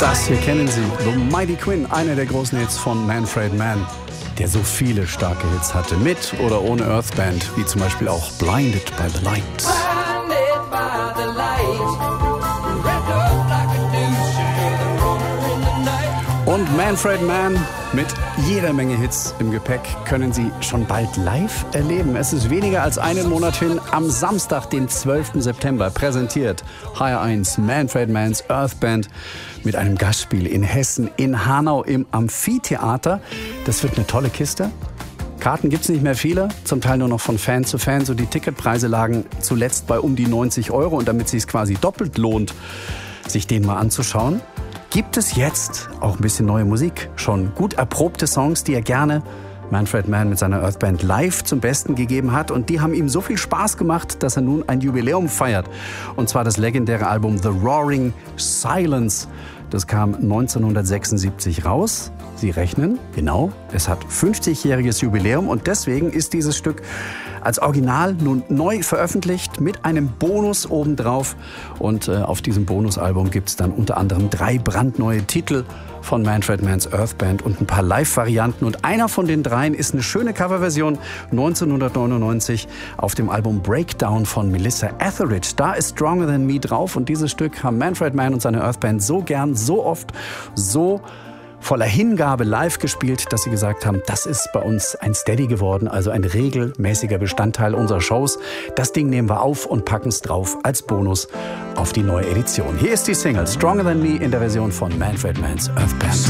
Das hier kennen Sie, The Mighty Quinn, einer der großen Hits von Manfred Mann, der so viele starke Hits hatte, mit oder ohne Earth Band, wie zum Beispiel auch Blinded by the Light. Und Manfred Mann mit jeder Menge Hits im Gepäck können Sie schon bald live erleben. Es ist weniger als einen Monat hin. Am Samstag, den 12. September, präsentiert HR1 Manfred Manns Earth Band mit einem Gastspiel in Hessen, in Hanau im Amphitheater. Das wird eine tolle Kiste. Karten gibt's nicht mehr viele, zum Teil nur noch von Fan zu Fan. So die Ticketpreise lagen zuletzt bei um die 90 €. Und damit es sich quasi doppelt lohnt, sich den mal anzuschauen, gibt es jetzt auch ein bisschen neue Musik. Schon gut erprobte Songs, die er gerne Manfred Mann mit seiner Earth Band live zum Besten gegeben hat. Und die haben ihm so viel Spaß gemacht, dass er nun ein Jubiläum feiert. Und zwar das legendäre Album The Roaring Silence. Das kam 1976 raus. Sie rechnen, genau, es hat 50-jähriges Jubiläum. Und deswegen ist dieses Stück als Original nun neu veröffentlicht mit einem Bonus obendrauf. Und auf diesem Bonusalbum gibt es dann unter anderem 3 brandneue Titel von Manfred Manns Earth Band und ein paar Live-Varianten. Und einer von den 3 ist eine schöne Coverversion 1999 auf dem Album Breakdown von Melissa Etheridge. Da ist Stronger Than Me drauf. Und dieses Stück haben Manfred Mann und seine Earth Band so gern, so oft, so voller Hingabe live gespielt, dass sie gesagt haben, das ist bei uns ein Steady geworden, also ein regelmäßiger Bestandteil unserer Shows. Das Ding nehmen wir auf und packen es drauf als Bonus auf die neue Edition. Hier ist die Single Stronger Than Me in der Version von Manfred Manns Earth Band.